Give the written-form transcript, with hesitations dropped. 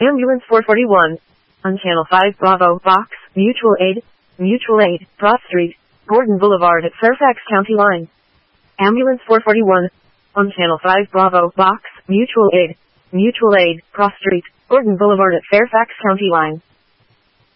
Ambulance 441. On Channel 5 Bravo, Box, Mutual Aid, Broad Street, Gordon Boulevard at Fairfax County Line. Ambulance 441. On Channel 5 Bravo, Box, Mutual Aid, Broad Street, Gordon Boulevard at Fairfax County Line.